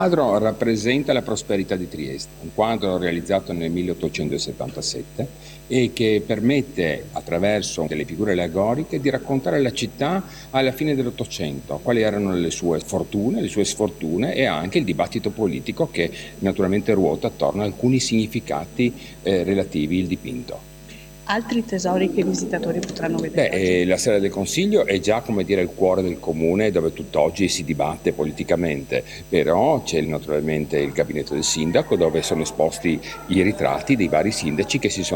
quadro rappresenta la prosperità di Trieste, un quadro realizzato nel 1877 e che permette, attraverso delle figure allegoriche, di raccontare la città alla fine dell'Ottocento, quali erano le sue fortune, le sue sfortune e anche il dibattito politico che naturalmente ruota attorno a alcuni significati relativi al dipinto. Altri tesori che i visitatori potranno vedere oggi? La Sala del Consiglio è già, come dire, il cuore del comune dove tutt'oggi si dibatte politicamente, però c'è naturalmente il gabinetto del sindaco dove sono esposti i ritratti dei vari sindaci che si sono